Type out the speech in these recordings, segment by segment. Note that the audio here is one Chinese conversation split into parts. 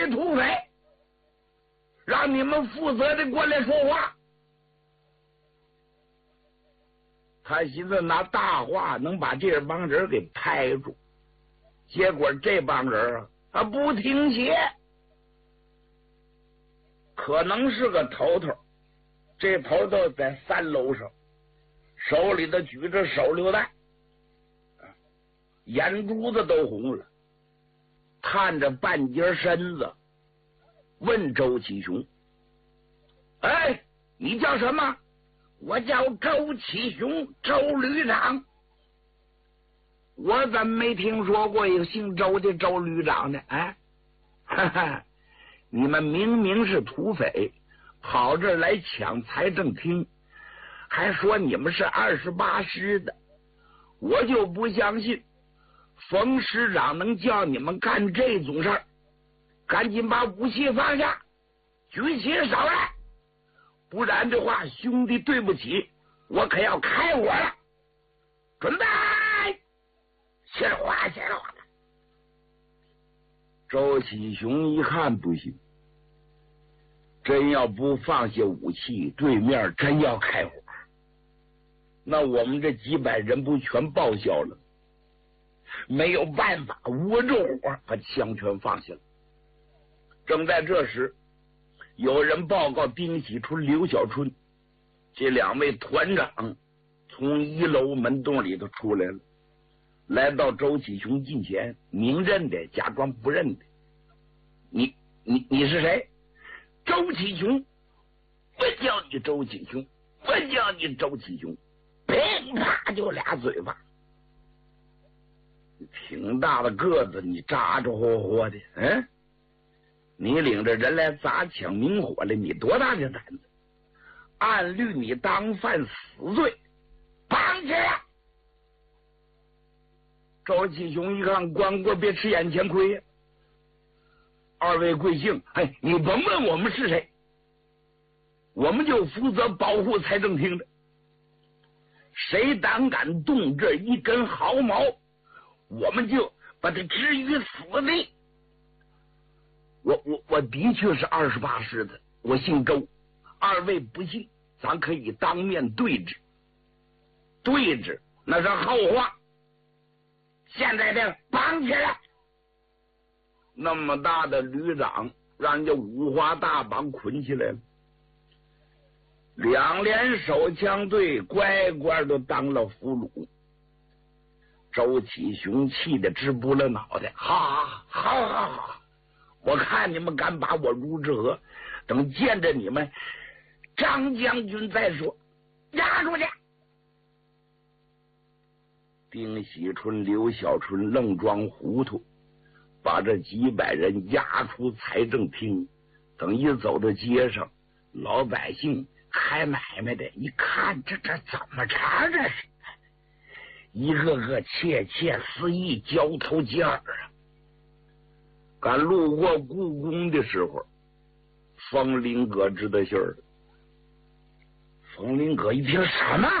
土匪，让你们负责的过来说话。他寻思拿大话能把这帮人给拍住，结果这帮人他不听写，可能是个头头，这头头在3楼上，手里头举着手榴弹，眼珠子都红了，探着半截身子问周启雄：“哎，你叫什么？”“我叫周启雄，周旅长。”“我怎么没听说过有姓周的周旅长呢？”“哎，哈哈，你们明明是土匪，跑这儿来抢财政厅，还说你们是28师的，我就不相信冯师长能叫你们干这种事儿。赶紧把武器放下，举起手来，不然的话，兄弟对不起，我可要开火了。准备，切了哗切了哗。”周启雄一看不行，真要不放下武器，对面真要开火，那我们这几百人不全报销了？没有办法，捂着火把枪全放下了。正在这时，有人报告丁喜春、刘小春这2位团长从1楼门洞里头出来了，来到周启雄近前，明认的假装不认的：“你是谁？”“周启雄。”“我叫你周启雄，我叫你周启雄。”噼啪就俩嘴巴。挺大的个子，你咋咋呼呼的？你领着人来砸抢明火了，你多大的胆子？按律你当犯死罪，绑起来！”周启雄一看，关国别吃眼前亏呀！“2位贵姓？”“哎，你甭问我们是谁，我们就负责保护财政厅的，谁胆敢动这一根毫毛，我们就把他置于死地。我的确是28师的，我姓周，2位不信，咱可以当面对质。对质那是后话，现在这绑起来！”那么大的旅长让人家五花大绑捆起来了，2连手枪队乖乖都当了俘虏。周启雄气得直拨了脑袋：“好，我看你们敢把我如之何？等见着你们张将军再说。押出去！”丁喜春、刘小春愣装糊涂，把这几百人押出财政厅。等一走到街上，老百姓开买卖的一看，这怎么着？这是一个个窃窃私议，交头接耳啊！赶路过故宫的时候，冯林阁知道信儿了。冯林阁一听，什么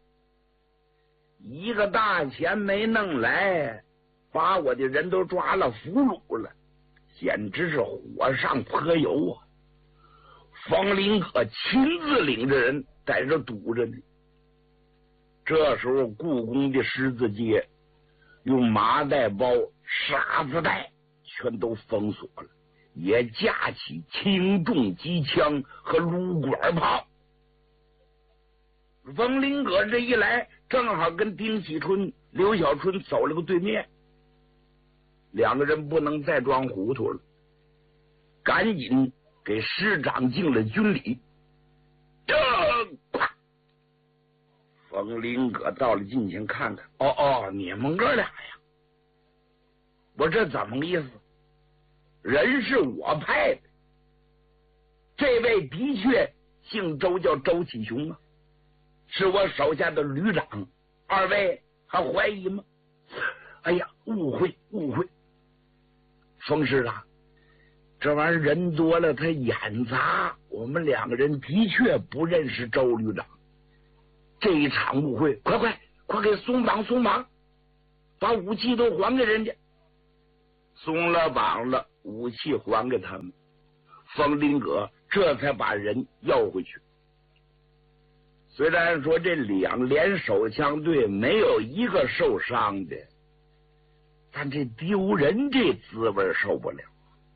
一个大钱没弄来，把我的人都抓了俘虏了，简直是火上泼油啊！冯林阁亲自领着人在这堵着呢。这时候故宫的狮子街用麻袋包、沙子袋全都封锁了，也架起轻重机枪和撸管炮。冯林阁这一来，正好跟丁喜春、刘小春走了个对面，2个人不能再装糊涂了，赶紧给师长敬了军礼。冯林阁到了近前看看，你们哥俩呀，我这怎么个意思？人是我派的，这位的确姓周，叫周启雄啊，是我手下的旅长，2位还怀疑吗？哎呀，误会！冯师长，这玩意儿人多了他眼杂，我们2个人的确不认识周旅长，这一场误会，快给松绑，把武器都还给人家。松了绑了， 武器还给他们。冯林阁这才把人要回去。虽然说这2连手枪队没有一个受伤的，但这丢人这滋味受不了。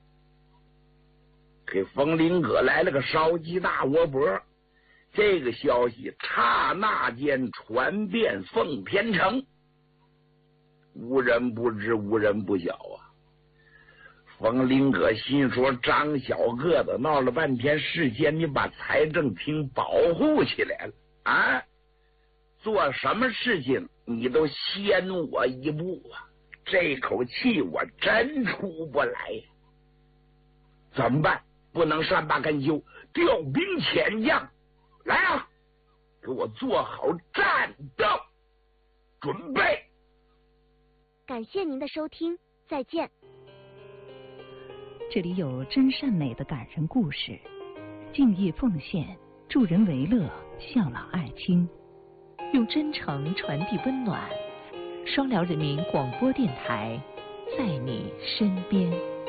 给冯林阁来了个烧鸡大窝脖，这个消息刹那间传遍奉天城，无人不知，无人不晓啊。冯林阁心说，张小个子闹了半天，事先你把财政厅保护起来了啊，做什么事情你都先我一步啊，这口气我真出不来。怎么办？不能善罢甘休，调兵遣将，来啊，给我做好战斗准备。 感谢您的收听，再见。 这里有真善美的感人故事，敬业奉献，助人为乐，孝老爱亲，用真诚传递温暖。双辽人民广播电台，在你身边。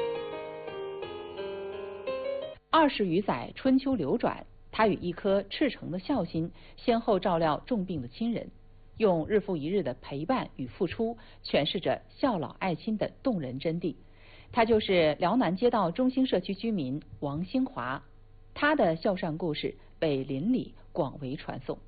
20余载春秋流转，他与一颗赤诚的孝心，先后照料重病的亲人，用日复一日的陪伴与付出，诠释着孝老爱亲的动人真谛。他就是辽南街道中兴社区居民王兴华，他的孝善故事被邻里广为传颂。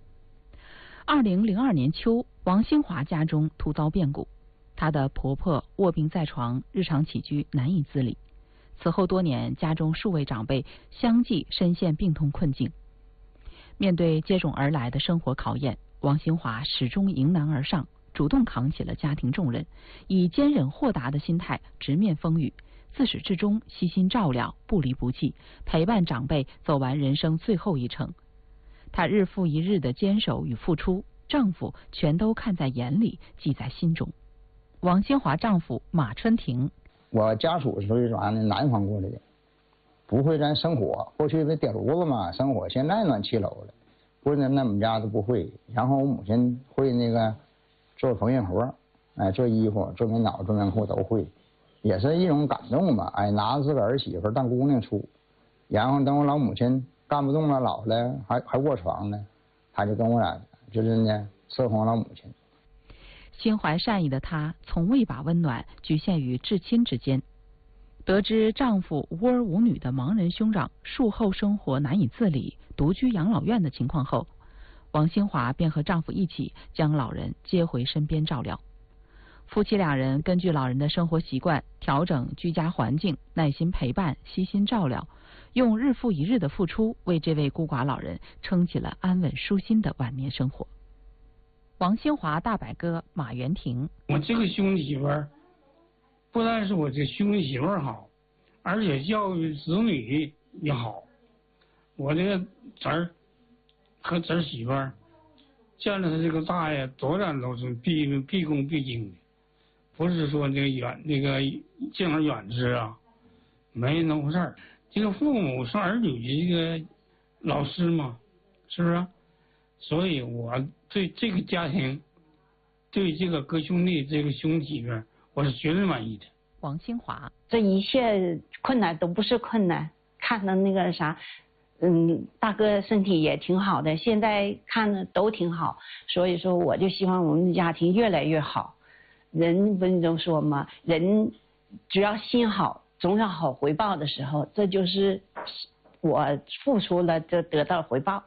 2002年秋，王兴华家中突遭变故，她的婆婆卧病在床，日常起居难以自理。此后多年，家中数位长辈相继深陷病痛困境。面对接踵而来的生活考验，王兴华始终迎难而上，主动扛起了家庭重任，以坚忍豁达的心态直面风雨，自始至终悉心照料，不离不弃，陪伴长辈走完人生最后一程。她日复一日的坚守与付出，丈夫全都看在眼里，记在心中。王兴华丈夫马春庭， 我家属属于咱南方过来的，不会咱生火，过去那电炉子嘛生火，现在暖气楼了，不是那我们家都不会。然后我母亲会那个做缝纫活，哎，做衣服、做棉袄、做棉裤都会，也是一种感动吧。哎，拿着自个儿媳妇当姑娘处，然后等我老母亲干不动了，老了还卧床呢，他就跟我俩就是呢伺候老母亲。 心怀善意的她，从未把温暖局限于至亲之间。得知丈夫无儿无女的盲人兄长术后生活难以自理，独居养老院的情况后，王兴华便和丈夫一起将老人接回身边照料。夫妻2人根据老人的生活习惯，调整居家环境，耐心陪伴，悉心照料，用日复一日的付出，为这位孤寡老人撑起了安稳舒心的晚年生活。王兴华大伯哥马元庭， 我这个兄弟媳妇儿，不但是我这兄弟媳妇儿好，而且教育子女也好。我这个侄儿和侄儿媳妇儿见了他这个大爷，多然都是毕恭毕敬的，不是说那个敬而远之啊，没那回事儿。这个父母是儿女的这个老师嘛，是不是？所以我对这个家庭，对这个哥兄弟这个兄弟媳妇儿，我是绝对满意的。 王兴华， 这一切困难都不是困难，看到那个啥，大哥身体也挺好的，现在看的都挺好，所以说我就希望我们的家庭越来越好。人不是都说嘛，人只要心好，总有好回报的时候，这就是我付出了就得到回报。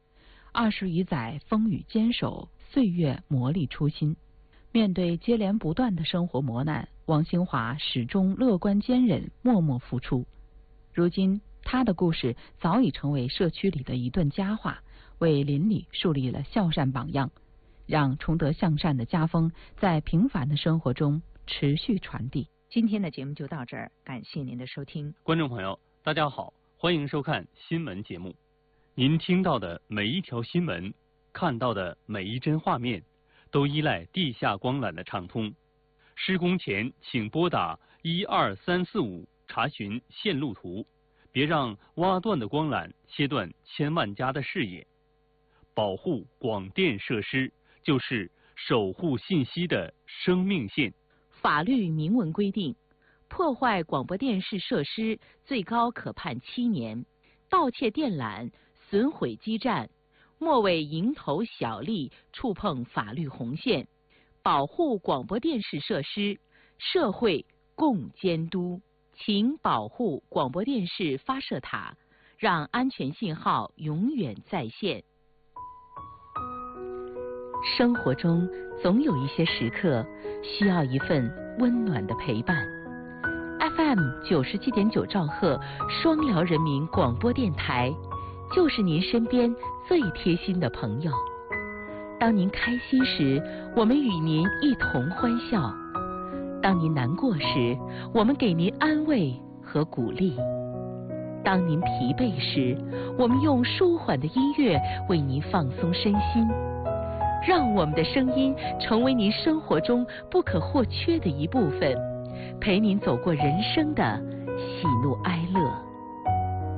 20余载风雨坚守，岁月磨砺初心。面对接连不断的生活磨难，王兴华始终乐观坚忍，默默付出。如今，他的故事早已成为社区里的一段佳话，为邻里树立了孝善榜样，让崇德向善的家风在平凡的生活中持续传递。 今天的节目就到这儿，感谢您的收听。 观众朋友，大家好，欢迎收看新闻节目。您听到的每一条新闻，看到的每一帧画面，都依赖地下光缆的畅通。施工前请拨打12345查询线路图，别让挖断的光缆切断千万家的视野。保护广电设施就是守护信息的生命线。 法律明文规定， 破坏广播电视设施，最高可判7年；盗窃电缆、损毁基站，莫为蝇头小利，触碰法律红线。保护广播电视设施，社会共监督，请保护广播电视发射塔，让安全信号永远在线。生活中总有一些时刻需要一份温暖的陪伴。FM 97.9兆赫双辽人民广播电台，就是您身边最贴心的朋友。当您开心时，我们与您一同欢笑；当您难过时，我们给您安慰和鼓励；当您疲惫时，我们用舒缓的音乐为您放松身心。让我们的声音成为您生活中不可或缺的一部分，陪您走过人生的喜怒哀乐。